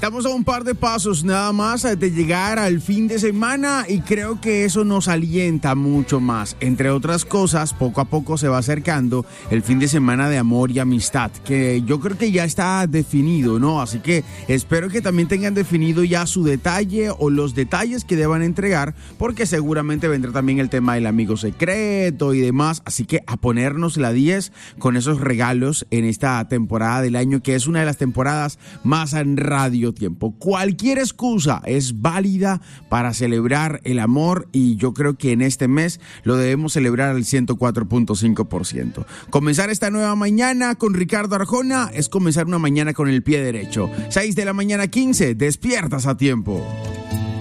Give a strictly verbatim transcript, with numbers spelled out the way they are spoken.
Estamos a un par de pasos nada más de llegar al fin de semana y creo que eso nos alienta mucho más. Entre otras cosas, poco a poco se va acercando el fin de semana de amor y amistad, que yo creo que ya está definido, ¿no? Así que espero que también tengan definido ya su detalle o los detalles que deban entregar, porque seguramente vendrá también el tema del amigo secreto y demás. Así que a ponernos la diez con esos regalos en esta temporada del año, que es una de las temporadas más en radio tiempo. Cualquier excusa es válida para celebrar el amor y yo creo que en este mes lo debemos celebrar al ciento cuatro punto cinco por ciento. Comenzar esta nueva mañana con Ricardo Arjona es comenzar una mañana con el pie derecho. seis de la mañana quince, despiertas a tiempo.